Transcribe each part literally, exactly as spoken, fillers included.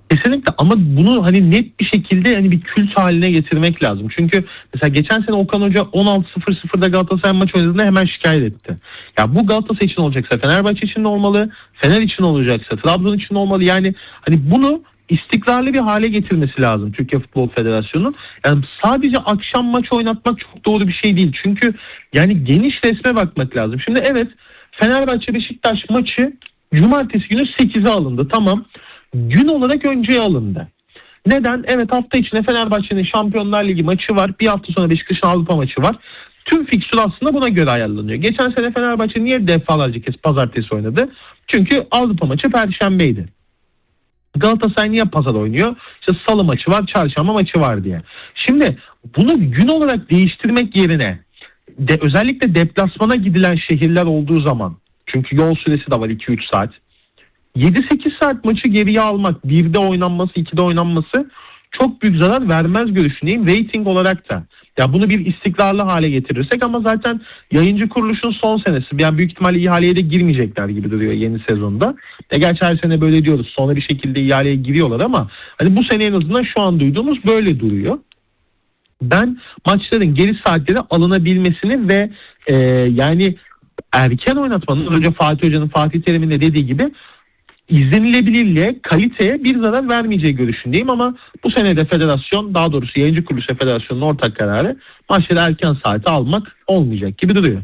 Kesinlikle, ama bunu hani net bir şekilde hani bir kült haline getirmek lazım. Çünkü mesela geçen sene Okan Hoca on altı sıfır sıfırda Galatasaray maç oynadığında hemen şikayet etti. Ya bu Galatasaray için olacaksa Fenerbahçe için de olmalı, Fener için olacaksa Trabzon için olmalı. Yani hani bunu istikrarlı bir hale getirmesi lazım Türkiye Futbol Federasyonu'nun. Yani sadece akşam maç oynatmak çok doğru bir şey değil. Çünkü yani geniş resme bakmak lazım. Şimdi evet, Fenerbahçe Beşiktaş maçı cumartesi günü sekize alındı. Tamam. Gün olarak önceye alındı. Neden? Evet, hafta içinde Fenerbahçe'nin Şampiyonlar Ligi maçı var. Bir hafta sonra Beşiktaş'ın Avrupa maçı var. Tüm fikstür aslında buna göre ayarlanıyor. Geçen sene Fenerbahçe niye defalarca kez pazartesi oynadı? Çünkü Avrupa maçı perşembeydi. Galatasaray niye pazar oynuyor? İşte salı maçı var, çarşamba maçı var diye. Şimdi bunu gün olarak değiştirmek yerine de, özellikle deplasmana gidilen şehirler olduğu zaman, çünkü yol süresi de var iki üç saat. yedi sekiz saat maçı geriye almak, birde oynanması, ikide oynanması çok büyük zarar vermez görüşündeyim. Rating olarak da. Ya bunu bir istikrarlı hale getirirsek, ama zaten yayıncı kuruluşun son senesi. Yani büyük ihtimalle ihaleye de girmeyecekler gibi duruyor yeni sezonda. E gerçi her sene böyle diyoruz. Sonra bir şekilde ihaleye giriyorlar, ama hani bu sene en azından şu an duyduğumuz böyle duruyor. Ben maçların geri saatleri alınabilmesini ve e, yani erken oynatmanın, önce Fatih Hoca'nın, Fatih Terim'in de dediği gibi izlenilebilirliğe, kaliteye bir zarar vermeyeceği görüşündeyim, ama bu sene de federasyon, daha doğrusu yayıncı kuruluş ve federasyonun ortak kararı maçları erken saate almak olmayacak gibi duruyor.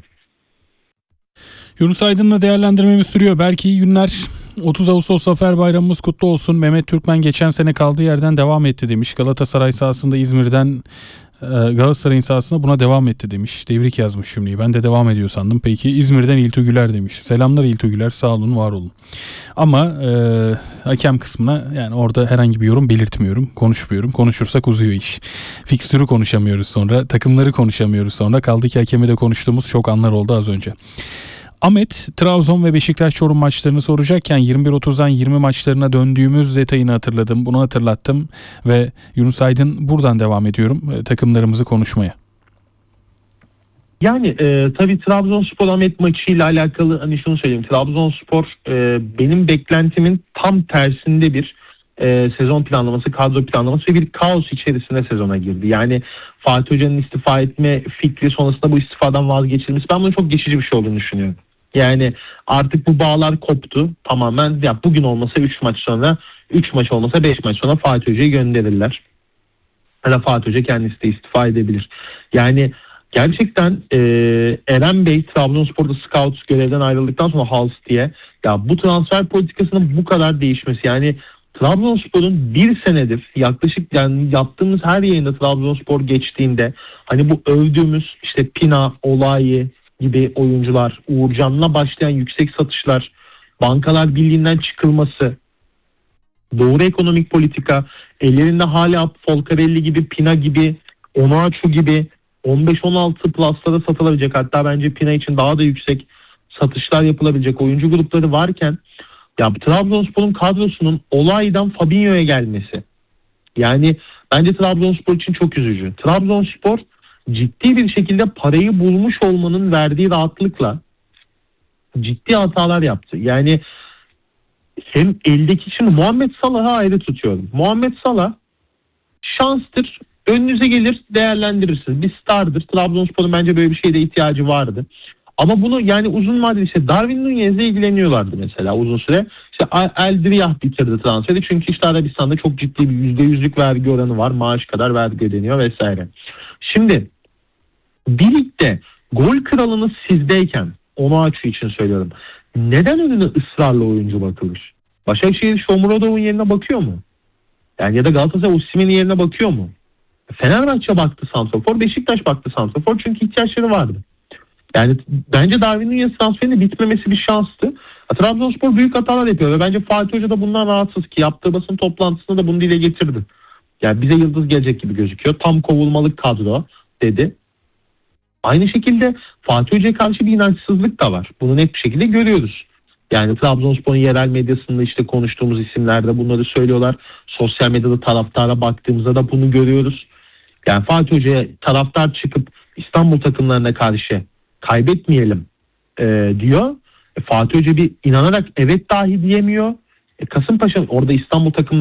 Yunus Aydın'la değerlendirmemiz sürüyor. Belki iyi günler. otuz Ağustos Zafer Bayramımız kutlu olsun. Mehmet Türkmen geçen sene kaldığı yerden devam etti demiş. Galatasaray sahasında İzmir'den Galatasaray'ın sahasında buna devam etti demiş. Devrik yazmış cümleyi. Ben de devam ediyor sandım. Peki İzmir'den İltu Güler demiş. Selamlar İltu Güler. Sağ olun, var olun. Ama e, hakem kısmına yani orada herhangi bir yorum belirtmiyorum. Konuşmuyorum. Konuşursak uzuyor iş. Fikstürü konuşamıyoruz sonra. Takımları konuşamıyoruz sonra. Kaldı ki hakemi de konuştuğumuz çok anlar oldu az önce. Ahmet, Trabzon ve Beşiktaş Çorum maçlarını soracakken yirmi bir otuzdan yirmi maçlarına döndüğümüz detayını hatırladım. Bunu hatırlattım ve Yunus Aydın, buradan devam ediyorum e, takımlarımızı konuşmaya. Yani e, tabii Trabzonspor Ahmet maçıyla alakalı hani şunu söyleyeyim. Trabzonspor e, benim beklentimin tam tersinde bir e, sezon planlaması, kadro planlaması ve bir kaos içerisinde sezona girdi. Yani Fatih Hoca'nın istifa etme fikri sonrasında bu istifadan vazgeçilmesi, ben bunun çok geçici bir şey olduğunu düşünüyorum. Yani artık bu bağlar koptu tamamen. Ya bugün olmasa üç maç sonra, üç maç olmasa beş maç sonra Fatih Hoca'yı gönderirler. Ya da Fatih Hoca kendisi de istifa edebilir. Yani gerçekten e, Eren Bey Trabzonspor'da scout görevden ayrıldıktan sonra Hals diye, ya bu transfer politikasının bu kadar değişmesi, yani Trabzonspor'un bir senedir yaklaşık, yani yaptığımız her yayında Trabzonspor geçtiğinde hani bu övdüğümüz işte Pina, Olayi gibi oyuncular, Uğurcan'la başlayan yüksek satışlar, Bankalar Birliği'nden çıkılması, doğru ekonomik politika, ellerinde hala Folcarelli gibi, Pina gibi, Onuachu gibi on beş on altı pluslara satılabilecek, hatta bence Pina için daha da yüksek satışlar yapılabilecek oyuncu grupları varken, ya Trabzonspor'un kadrosunun Olay'dan Fabinho'ya gelmesi, yani bence Trabzonspor için çok üzücü. Trabzonspor ciddi bir şekilde parayı bulmuş olmanın verdiği rahatlıkla ciddi hatalar yaptı. Yani hem eldeki, şimdi Muhammed Salah'ı ayrı tutuyorum. Muhammed Salah şanstır, önünüze gelir, değerlendirirsiniz. Bir stardır. Trabzonspor'un bence böyle bir şeyde ihtiyacı vardı. Ama bunu yani uzun vadeli, işte Darwin Nunez'le ilgileniyorlardı mesela uzun süre. İşte El Driyah bitirdi transferi. Çünkü işte Arabistan'da çok ciddi bir yüzde yüzlük vergi oranı var. Maaş kadar vergi ödeniyor vesaire. Şimdi birlikte gol kralınız sizdeyken, Onuachu için söylüyorum, neden önüne ısrarla oyuncu bakılır? Başakşehir Shomurodov'un yerine bakıyor mu? Yani ya da Galatasaray Osimhen'in yerine bakıyor mu? Fenerbahçe baktı santrafor, Beşiktaş baktı santrafor, çünkü ihtiyaçları vardı. Yani bence Darwin Nunez transferinin bitmemesi bir şanstı. Trabzonspor büyük hatalar yapıyor ve bence Fatih Hoca da bundan rahatsız, ki yaptığı basın toplantısında da bunu dile getirdi. Yani bize yıldız gelecek gibi gözüküyor. Tam kovulmalık kadro dedi. Aynı şekilde Fatih Hoca'ya karşı bir inançsızlık da var. Bunu net bir şekilde görüyoruz. Yani Trabzonspor'un yerel medyasında işte konuştuğumuz isimlerde bunları söylüyorlar. Sosyal medyada taraftara baktığımızda da bunu görüyoruz. Yani Fatih Hoca'ya taraftar çıkıp İstanbul takımlarına karşı kaybetmeyelim e, diyor. E, Fatih Hoca bir inanarak evet dahi diyemiyor. E, Kasımpaşa orada İstanbul takımı